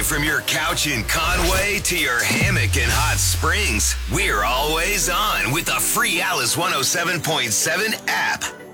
from your couch in Conway to your hammock in Hot Springs, we're always on with the free Alice 107.7 app.